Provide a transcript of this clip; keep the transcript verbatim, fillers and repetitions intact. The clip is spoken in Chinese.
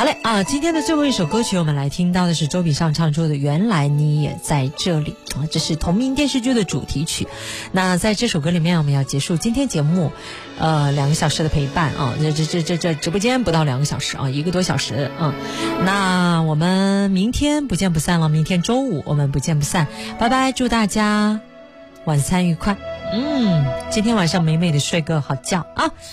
好嘞啊，今天的最后一首歌曲我们来听到的是周笔畅唱出的《原来你也在这里》啊，这是同名电视剧的主题曲。那在这首歌里面我们要结束今天节目呃两个小时的陪伴啊，这这这这这直播间不到两个小时啊，一个多小时啊。那我们明天不见不散了，明天周五我们不见不散，拜拜，祝大家晚餐愉快。嗯，今天晚上美美的睡个好觉啊。